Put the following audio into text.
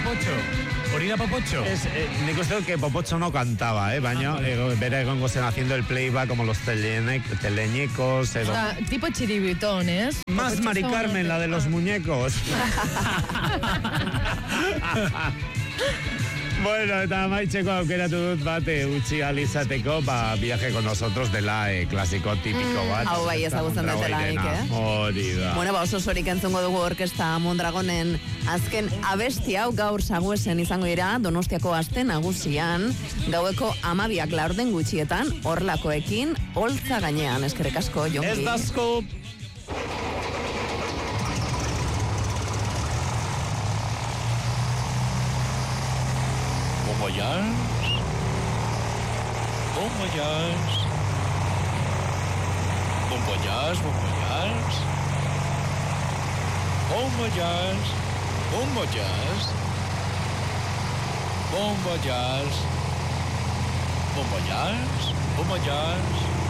Popocho. Hori da Popocho. Nik uste dut que Popocho no cantaba, baina bera egongo zen haciendo el playback como los teleñecos. Tipo chiribitón, ¿es? Más Mari Carmen, la de los muñecos. Bueno, eta amaitzeko aukeratu dut bate utzi alizateko, viaje con nosotros dela klasiko tipiko bat. Hau bai ezagutzen dutelaik, Hori da. Bueno, oso sorik entzungo dugu orkesta Mondragonen azken abesti hau gaur Saguesen izango dira Donostiako aste nagusian, gaueko 12 laurden gutxietan, horlakoekin, holtza gainean, eskerrik asko, Jongi. Ez dazko. Bon voyage. Bon voyage, bon voyage. Bon voyage. Bon voyage. Bon voyage. Bon voyage. Bon voyage.